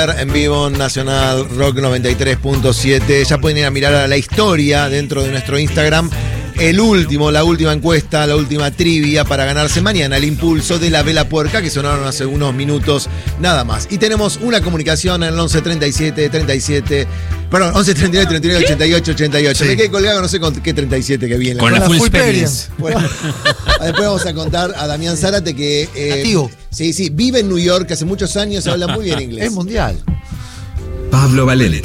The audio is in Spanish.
En vivo en Nacional Rock 93.7. Ya pueden ir a mirar a la historia dentro de nuestro Instagram. La última encuesta, la última trivia para ganarse mañana el impulso de la Vela Puerca, que sonaron hace unos minutos nada más. Y tenemos una comunicación en el 11 39 39 88 88. Sí. Me quedé colgado, no sé con qué 37 que viene. Con la full experience. Bueno, después vamos a contar a Damián Zárate que sí, vive en New York, hace muchos años, habla muy bien inglés. Es mundial. Pablo Valente.